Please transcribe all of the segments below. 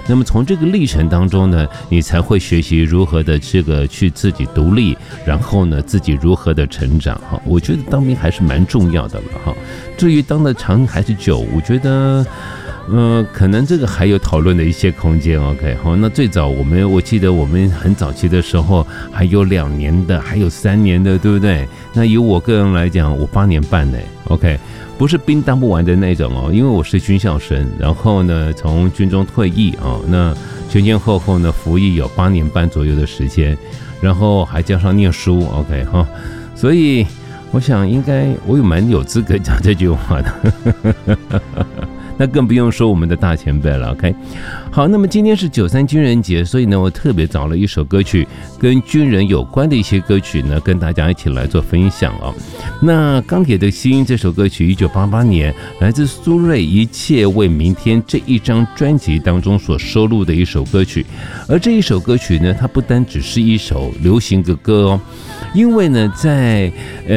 那么从这个历程当中呢，你才会学习如何的这个去自己独立，然后呢自己如何的成长哈。我觉得当兵还是蛮重要的了哈。至于当的长还是久，我觉得可能这个还有讨论的一些空间。 OK 好，那最早我记得我们很早期的时候还有2年的，还有3年的，对不对？那以我个人来讲，我8年半呢。 OK， 不是兵当不完的那种哦，因为我是军校生，然后呢从军中退役哦，那前后呢服役有8年半左右的时间，然后还加上念书。 OK 哈，所以我想应该我蛮有资格讲这句话的那更不用说我们的大前辈了。 OK， 好，那么今天是93军人节，所以呢我特别找了一首歌曲跟军人有关的一些歌曲呢，跟大家一起来做分享哦。那钢铁的心这首歌曲1988年来自苏芮《一切为明天》这一张专辑当中所收录的一首歌曲，而这一首歌曲呢，它不单只是一首流行的歌哦，因为呢在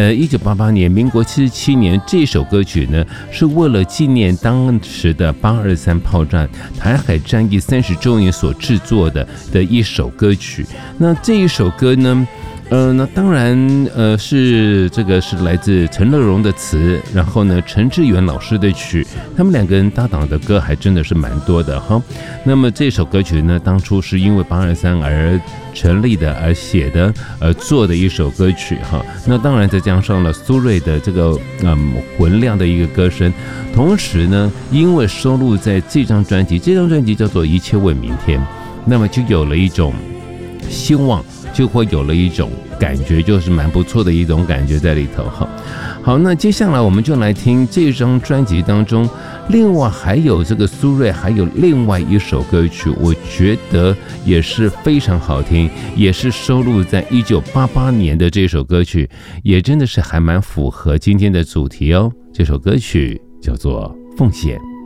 1988年民国77年，这首歌曲呢是为了纪念当时的823炮战台海战役30周年所制作的一首歌曲。那这一首歌呢那当然是这个是来自陈乐融的词，然后呢陈志远老师的曲，他们2个人搭档的歌还真的是蛮多的哈。那么这首歌曲呢，当初是因为823而成立的，而写的，而做的一首歌曲哈。那当然再加上了苏芮的这个浑亮的一个歌声，同时呢，因为收录在这张专辑叫做《一切为明天》，那么就有了一种希望，就会有了一种感觉，就是蛮不错的一种感觉在里头哈。好，那接下来我们就来听这张专辑当中，另外还有这个苏芮还有另外一首歌曲，我觉得也是非常好听，也是收录在1988年的这首歌曲，也真的是还蛮符合今天的主题哦。这首歌曲叫做《奉献》。